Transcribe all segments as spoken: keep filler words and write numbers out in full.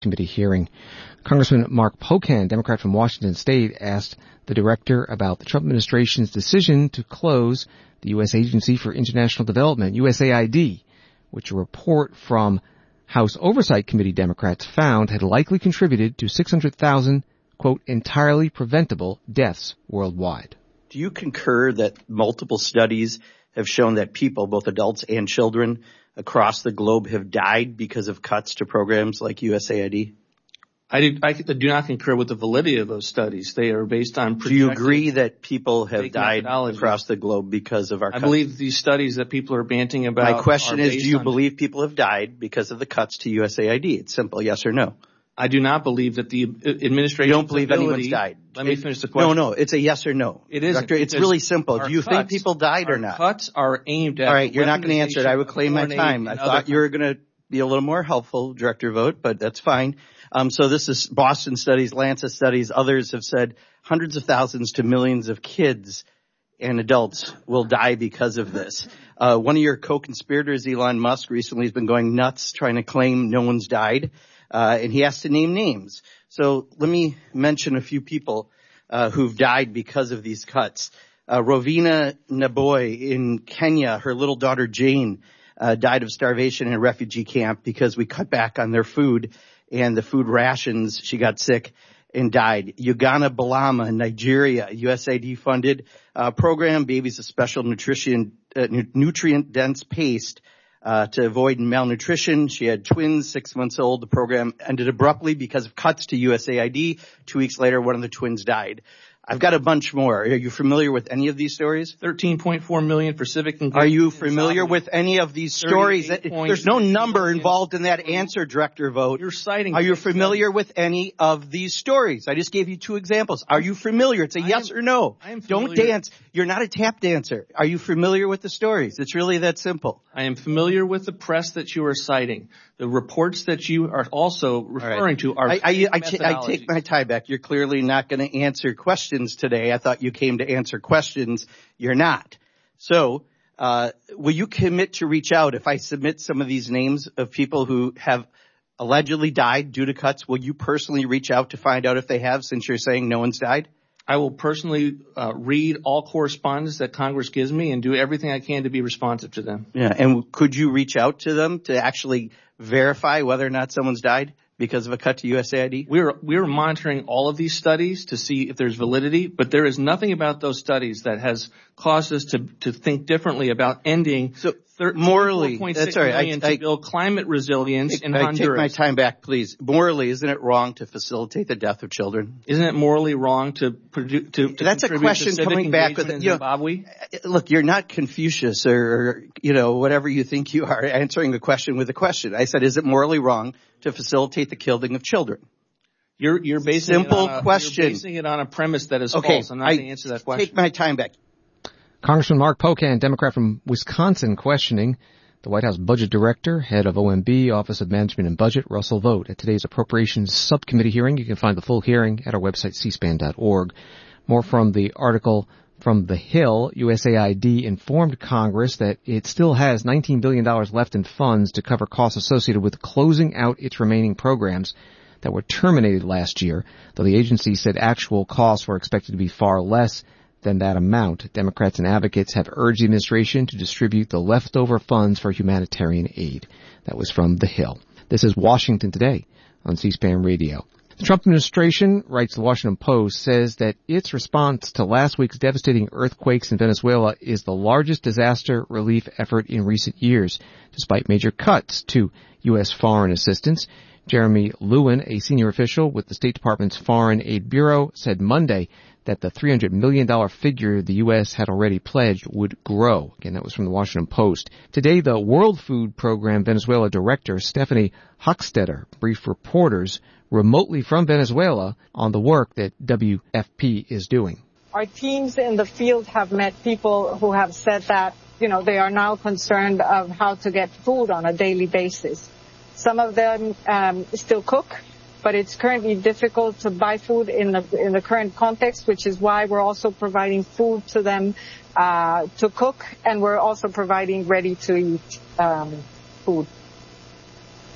Committee hearing. Congressman Mark Pocan, Democrat from Washington State, asked the director about the Trump administration's decision to close the U S Agency for International Development, U S A I D, which a report from House Oversight Committee Democrats found had likely contributed to six hundred thousand, quote, entirely preventable deaths worldwide. Do you concur that multiple studies have shown that people, both adults and children, across the globe have died because of cuts to programs like U S A I D? I do, I do not concur with the validity of those studies. They are based on Do you agree that people have died across the globe because of our I cuts? I believe these studies that people are banting about. My question is, do you on, believe people have died because of the cuts to U S A I D? It's simple, yes or no. I do not believe that the administration. You don't believe ability, anyone's died. Let me finish the question. No, no, it's a yes or no. It is. Doctor, it's really simple. Do you cuts, think people died or not? Cuts are aimed at. All right, you're not going to answer it. I would claim my time. I thought you were going to be a little more helpful, Director Vogt, but that's fine. Um, so this is Boston studies, Lancet studies. Others have said hundreds of thousands to millions of kids and adults will die because of this. Uh, one of your co-conspirators, Elon Musk, recently has been going nuts trying to claim no one's died. Uh, and he has to name names. So let me mention a few people uh, who've died because of these cuts. Uh, Rovina Naboy in Kenya, her little daughter Jane, uh, died of starvation in a refugee camp because we cut back on their food and the food rations. She got sick and died. Ugana Balama in Nigeria, U S A I D-funded uh, program, Babies a Special Nutrition uh, Nutrient-Dense Paste, Uh, to avoid malnutrition. She had twins, six months old. The program ended abruptly because of cuts to U S A I D. Two weeks later, one of the twins died. I've got a bunch more. Are you familiar with any of these stories? thirteen point four million for civic engagement. Are you familiar with any of these stories? There's no number involved in that answer, Director Vogt. You're citing. Are you familiar with any of these stories? I just gave you two examples. Are you familiar? It's a yes or no. I am familiar. Don't dance. You're not a tap dancer. Are you familiar with the stories? It's really that simple. I am familiar with the press that you are citing. The reports that you are also referring right. to are I, I, I, t- I take my tie back. You're clearly not going to answer questions today. I thought you came to answer questions. You're not. So uh, will you commit to reach out if I submit some of these names of people who have allegedly died due to cuts? Will you personally reach out to find out if they have, since you're saying no one's died? I will personally uh, read all correspondence that Congress gives me and do everything I can to be responsive to them. Yeah, and could you reach out to them to actually verify whether or not someone's died because of a cut to U S A I D? We're we're monitoring all of these studies to see if there's validity, but there is nothing about those studies that has caused us to to think differently about ending. So morally, that's all right. I, I, to build climate resilience I, in I Honduras. Take my time back, please. Morally, isn't it wrong to facilitate the death of children? Isn't it morally wrong to produce to, to That's a question to coming back with in you know, Zimbabwe? Look, you're not Confucius or, or you know whatever you think you are, answering a question with a question. I said, is it morally wrong to facilitate the killing of children? You're you're basing simple it on a, question. You're basing it on a premise that is okay, false. I'm not going to answer that question. Take my time back. Congressman Mark Pocan, Democrat from Wisconsin, questioning the White House Budget Director, head of O M B, Office of Management and Budget, Russell Vought. At today's Appropriations Subcommittee hearing, you can find the full hearing at our website, c span dot org. More from the article from The Hill. U S A I D informed Congress that it still has nineteen billion dollars left in funds to cover costs associated with closing out its remaining programs that were terminated last year, though the agency said actual costs were expected to be far less than that amount. Democrats and advocates have urged the administration to distribute the leftover funds for humanitarian aid. That was from The Hill. This is Washington Today on C-SPAN Radio. The Trump administration, writes the Washington Post, says that its response to last week's devastating earthquakes in Venezuela is the largest disaster relief effort in recent years, despite major cuts to U S foreign assistance. Jeremy Lewin, a senior official with the State Department's Foreign Aid Bureau, said Monday that the three hundred million dollars figure the U S had already pledged would grow. Again, that was from the Washington Post. Today, the World Food Program Venezuela director, Stephanie Hochstetter, briefed reporters remotely from Venezuela on the work that W F P is doing. Our teams in the field have met people who have said that, you know, they are now concerned of how to get food on a daily basis. Some of them um, still cook, but it's currently difficult to buy food in the in the current context, which is why we're also providing food to them uh, to cook, and we're also providing ready-to-eat um, food.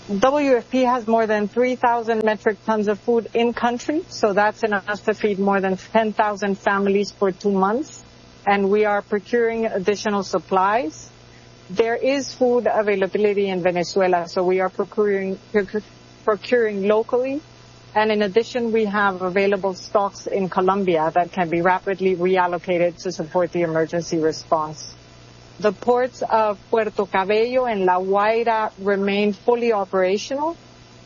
W F P has more than three thousand metric tons of food in country, so that's enough to feed more than ten thousand families for two months, and we are procuring additional supplies. There is food availability in Venezuela, so we are procuring, procuring locally, and in addition, we have available stocks in Colombia that can be rapidly reallocated to support the emergency response. The ports of Puerto Cabello and La Guaira remain fully operational.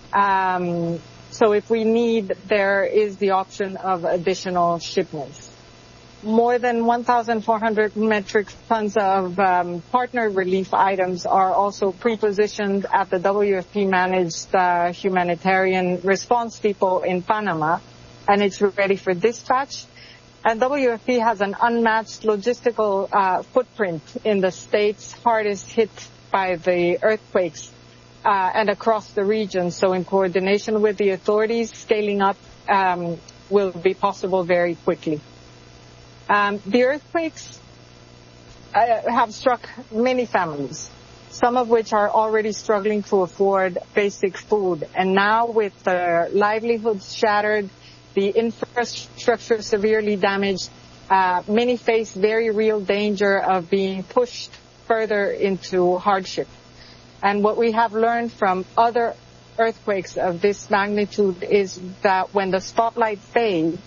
Um, so if we need, there is the option of additional shipments. More than one thousand four hundred metric tons of um, partner relief items are also pre-positioned at the W F P-managed uh, humanitarian response depot in Panama, and it's ready for dispatch. And W F P has an unmatched logistical uh, footprint in the states hardest hit by the earthquakes uh, and across the region. So in coordination with the authorities, scaling up um, will be possible very quickly. Um, the earthquakes uh, have struck many families, some of which are already struggling to afford basic food. And now with their livelihoods shattered, the infrastructure severely damaged, uh, many face very real danger of being pushed further into hardship. And what we have learned from other earthquakes of this magnitude is that when the spotlight fades,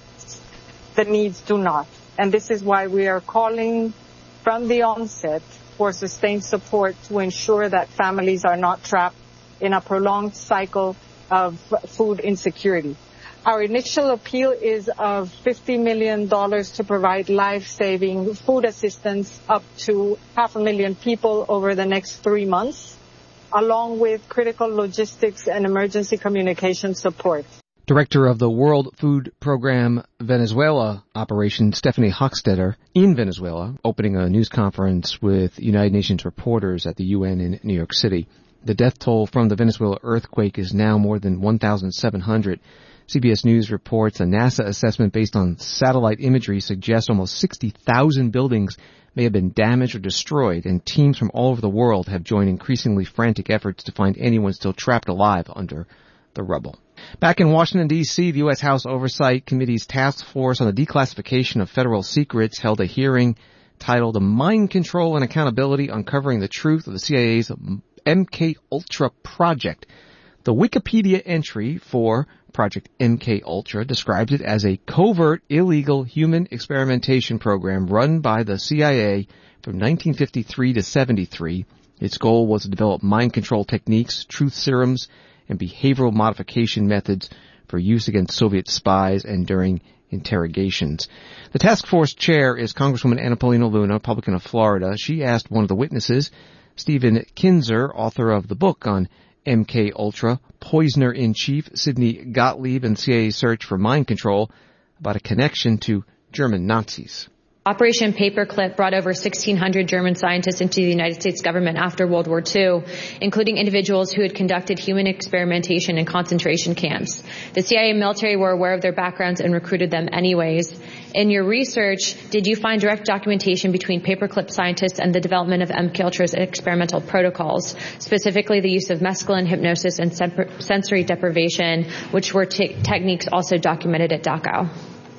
the needs do not. And this is why we are calling from the onset for sustained support to ensure that families are not trapped in a prolonged cycle of food insecurity. Our initial appeal is of fifty million dollars to provide life-saving food assistance up to half a million people over the next three months, along with critical logistics and emergency communication support. Director of the World Food Program Venezuela operation, Stephanie Hochstetter, in Venezuela, opening a news conference with United Nations reporters at the U N in New York City. The death toll from the Venezuela earthquake is now more than one thousand seven hundred. C B S News reports a NASA assessment based on satellite imagery suggests almost sixty thousand buildings may have been damaged or destroyed, and teams from all over the world have joined increasingly frantic efforts to find anyone still trapped alive under the rubble. Back in Washington, D C, the U S House Oversight Committee's task force on the declassification of federal secrets held a hearing titled Mind Control and Accountability, Uncovering the Truth of the C I A's M K Ultra Project. The Wikipedia entry for Project M K Ultra describes it as a covert, illegal human experimentation program run by the C I A from nineteen fifty-three to seventy-three. Its goal was to develop mind control techniques, truth serums, and behavioral modification methods for use against Soviet spies and during interrogations. The task force chair is Congresswoman Anna Paulina Luna, Republican of Florida. She asked one of the witnesses, Stephen Kinzer, author of the book on M K Ultra, Poisoner-in-Chief, Sidney Gottlieb, and C I A Search for Mind Control, about a connection to German Nazis. Operation Paperclip brought over sixteen hundred German scientists into the United States government after World War Two, including individuals who had conducted human experimentation in concentration camps. The C I A and military were aware of their backgrounds and recruited them anyways. In your research, did you find direct documentation between Paperclip scientists and the development of M K Ultra's experimental protocols, specifically the use of mescaline, hypnosis, and sensory deprivation, which were te- techniques also documented at Dachau?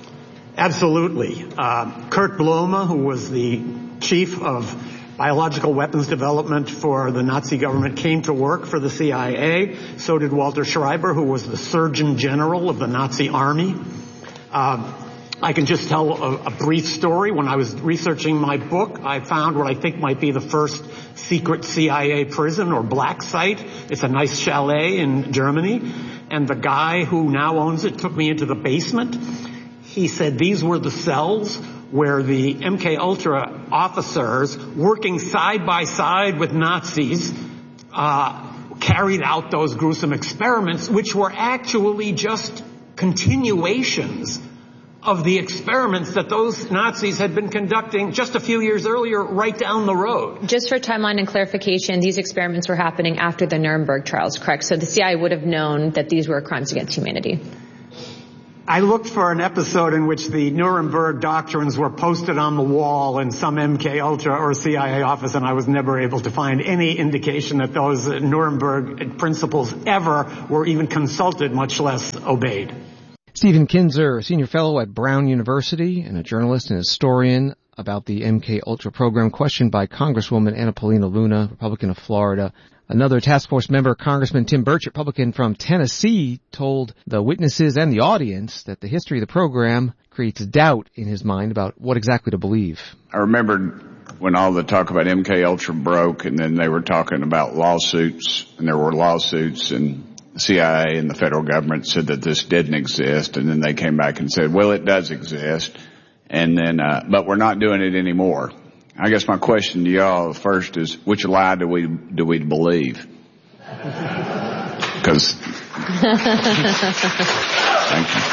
Absolutely. Uh, Kurt Blume, who was the chief of biological weapons development for the Nazi government, came to work for the C I A. So did Walter Schreiber, who was the Surgeon General of the Nazi Army. Uh, I can just tell a, a brief story. When I was researching my book, I found what I think might be the first secret C I A prison or black site. It's a nice chalet in Germany. And the guy who now owns it took me into the basement. He said these were the cells where the M K Ultra officers, working side by side with Nazis, uh, carried out those gruesome experiments, which were actually just continuations of the experiments that those Nazis had been conducting just a few years earlier right down the road. Just for timeline and clarification, these experiments were happening after the Nuremberg trials, correct? So the C I A would have known that these were crimes against humanity. I looked for an episode in which the Nuremberg doctrines were posted on the wall in some M K Ultra or C I A office, and I was never able to find any indication that those Nuremberg principles ever were even consulted, much less obeyed. Stephen Kinzer, a senior fellow at Brown University and a journalist and historian, about the M K Ultra program, questioned by Congresswoman Anna Paulina Luna, Republican of Florida. Another task force member, Congressman Tim Burchett, Republican from Tennessee, told the witnesses and the audience that the history of the program creates doubt in his mind about what exactly to believe. I remembered when all the talk about M K Ultra broke, and then they were talking about lawsuits, and there were lawsuits, and the C I A and the federal government said that this didn't exist, and then they came back and said, well, it does exist, and then, uh, but we're not doing it anymore. I guess my question to y'all first is, which lie do we, do we believe? Because, thank you.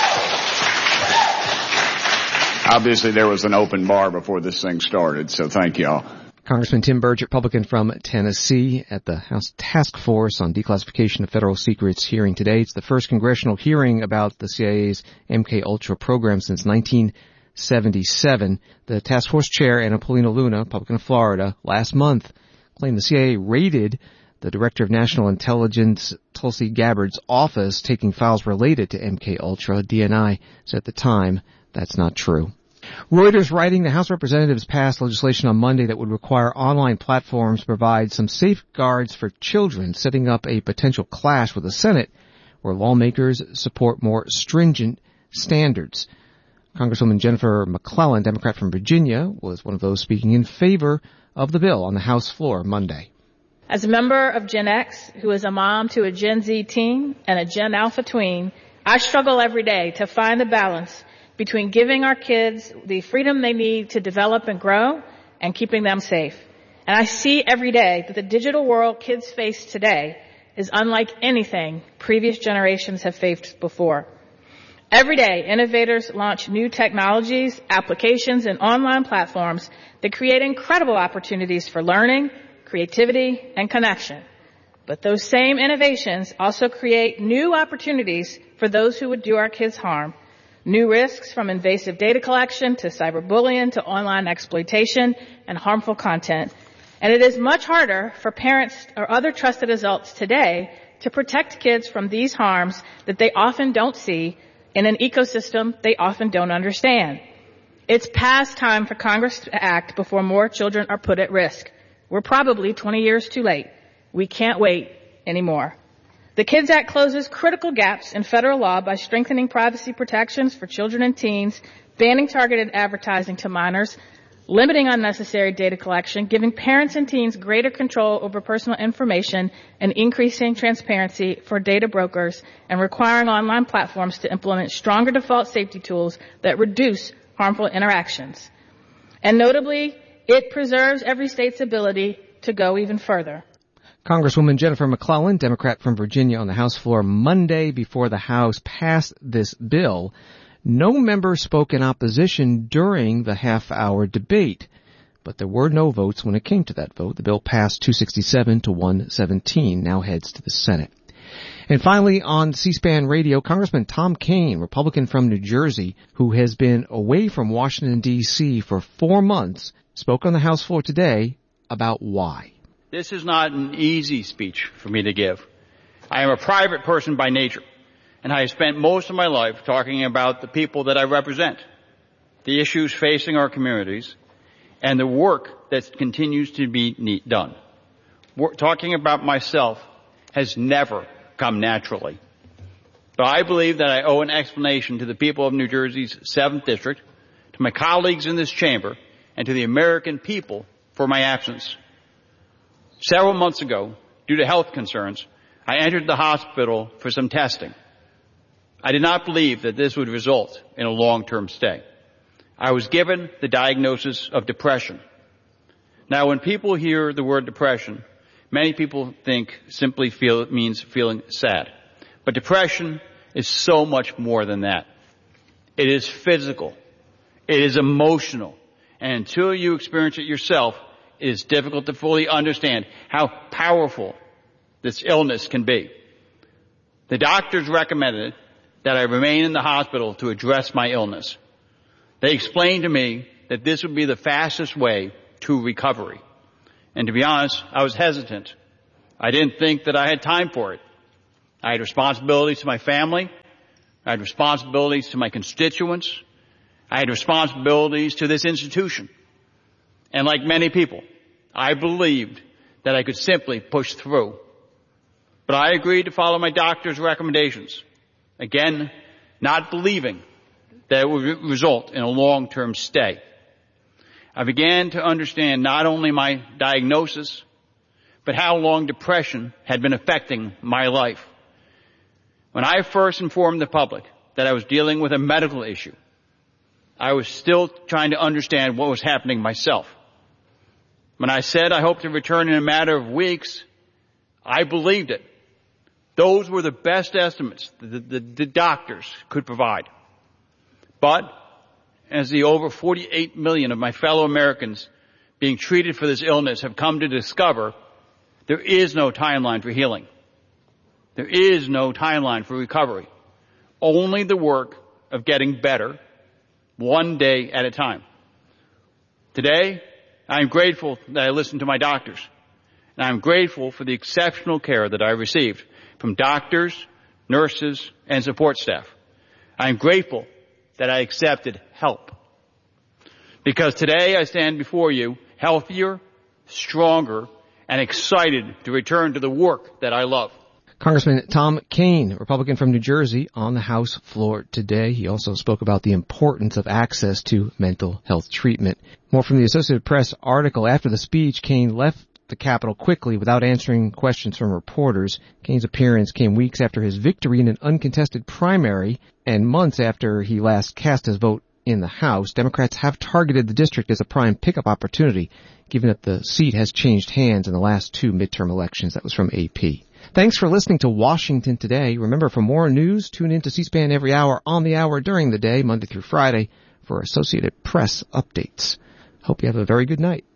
Obviously there was an open bar before this thing started, so thank y'all. Congressman Tim Burchett, Republican from Tennessee, at the House Task Force on Declassification of Federal Secrets hearing today. It's the first congressional hearing about the C I A's M K Ultra program since nineteen seventy-seven. The task force chair, Anna Paulina Luna, Republican of Florida, last month claimed the C I A raided the Director of National Intelligence, Tulsi Gabbard's office, taking files related to M K Ultra. D N I said at the time that's not true. Reuters writing, the House of Representatives passed legislation on Monday that would require online platforms to provide some safeguards for children, setting up a potential clash with the Senate, where lawmakers support more stringent standards. Congresswoman Jennifer McClellan, Democrat from Virginia, was one of those speaking in favor of the bill on the House floor Monday. As a member of Gen X, who is a mom to a Gen Z teen and a Gen Alpha tween, I struggle every day to find the balance between giving our kids the freedom they need to develop and grow and keeping them safe. And I see every day that the digital world kids face today is unlike anything previous generations have faced before. Every day, innovators launch new technologies, applications, and online platforms that create incredible opportunities for learning, creativity, and connection. But those same innovations also create new opportunities for those who would do our kids harm. New risks, from invasive data collection to cyberbullying to online exploitation and harmful content. And it is much harder for parents or other trusted adults today to protect kids from these harms that they often don't see in an ecosystem they often don't understand. It's past time for Congress to act before more children are put at risk. We're probably twenty years too late. We can't wait anymore. The KIDS Act closes critical gaps in federal law by strengthening privacy protections for children and teens, banning targeted advertising to minors, limiting unnecessary data collection, giving parents and teens greater control over personal information, and increasing transparency for data brokers, and requiring online platforms to implement stronger default safety tools that reduce harmful interactions. And notably, it preserves every state's ability to go even further. Congresswoman Jennifer McClellan, Democrat from Virginia, on the House floor Monday before the House passed this bill. No member spoke in opposition during the half-hour debate, but there were no votes when it came to that vote. The bill passed two sixty-seven to one seventeen, now heads to the Senate. And finally, on C-SPAN radio, Congressman Tom Kean, Republican from New Jersey, who has been away from Washington, D C for four months, spoke on the House floor today about why. This is not an easy speech for me to give. I am a private person by nature, and I have spent most of my life talking about the people that I represent, the issues facing our communities, and the work that continues to be done. Talking about myself has never come naturally. But I believe that I owe an explanation to the people of New Jersey's seventh District, to my colleagues in this chamber, and to the American people for my absence. Several months ago, due to health concerns, I entered the hospital for some testing. I did not believe that this would result in a long-term stay. I was given the diagnosis of depression. Now, when people hear the word depression, many people think simply feel it means feeling sad. But depression is so much more than that. It is physical. It is emotional. And until you experience it yourself, it is difficult to fully understand how powerful this illness can be. The doctors recommended that I remain in the hospital to address my illness. They explained to me that this would be the fastest way to recovery. And to be honest, I was hesitant. I didn't think that I had time for it. I had responsibilities to my family. I had responsibilities to my constituents. I had responsibilities to this institution. And like many people, I believed that I could simply push through. But I agreed to follow my doctor's recommendations. Again, not believing that it would result in a long-term stay. I began to understand not only my diagnosis, but how long depression had been affecting my life. When I first informed the public that I was dealing with a medical issue, I was still trying to understand what was happening myself. When I said I hoped to return in a matter of weeks, I believed it. Those were the best estimates the, the, the doctors could provide. But as the over forty-eight million of my fellow Americans being treated for this illness have come to discover, there is no timeline for healing. There is no timeline for recovery. Only the work of getting better, one day at a time. Today, I am grateful that I listened to my doctors, and I am grateful for the exceptional care that I received from doctors, nurses, and support staff. I am grateful that I accepted help. Because today I stand before you healthier, stronger, and excited to return to the work that I love. Congressman Tom Kean, Republican from New Jersey, on the House floor today. He also spoke about the importance of access to mental health treatment. More from the Associated Press article. After the speech, Kean left the Capitol quickly without answering questions from reporters. Kean's appearance came weeks after his victory in an uncontested primary and months after he last cast his vote in the House. Democrats have targeted the district as a prime pickup opportunity, given that the seat has changed hands in the last two midterm elections. That was from A P. Thanks for listening to Washington Today. Remember, for more news, tune in to C-SPAN every hour on the hour during the day, Monday through Friday, for Associated Press updates. Hope you have a very good night.